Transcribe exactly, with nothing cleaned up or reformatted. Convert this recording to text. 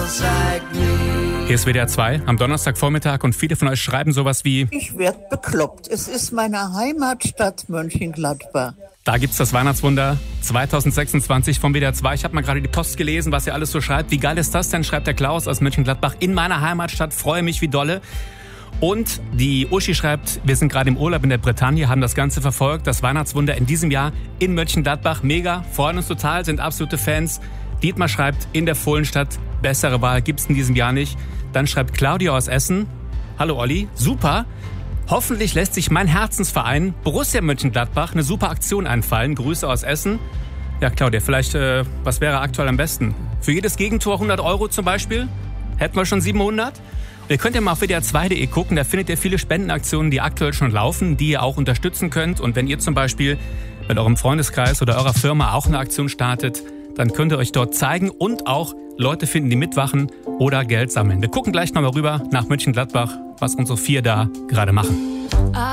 Hier ist W D R zwei am Donnerstagvormittag und viele von euch schreiben sowas wie: Ich werd bekloppt. Es ist meine Heimatstadt Mönchengladbach. Da gibt's das Weihnachtswunder zwanzig sechsundzwanzig vom W D R zwei. Ich habe mal gerade die Post gelesen, was ihr alles so schreibt. Wie geil ist das denn, schreibt der Klaus aus Mönchengladbach. In meiner Heimatstadt, freue mich wie dolle. Und die Uschi schreibt, wir sind gerade im Urlaub in der Bretagne, haben das Ganze verfolgt. Das Weihnachtswunder in diesem Jahr in Mönchengladbach. Mega, freuen uns total, sind absolute Fans. Dietmar schreibt, in der Fohlenstadt, bessere Wahl gibt's in diesem Jahr nicht. Dann schreibt Claudia aus Essen, hallo Olli, super. Hoffentlich lässt sich mein Herzensverein Borussia Mönchengladbach eine super Aktion einfallen. Grüße aus Essen. Ja, Claudia, vielleicht, äh, was wäre aktuell am besten? Für jedes Gegentor hundert Euro zum Beispiel? Hätten wir schon siebenhundert? Ihr könnt ja mal auf W D R zwei punkt de gucken, da findet ihr viele Spendenaktionen, die aktuell schon laufen, die ihr auch unterstützen könnt. Und wenn ihr zum Beispiel mit eurem Freundeskreis oder eurer Firma auch eine Aktion startet, dann könnt ihr euch dort zeigen und auch Leute finden, die mitwachen oder Geld sammeln. Wir gucken gleich nochmal rüber nach Mönchengladbach, was unsere vier da gerade machen.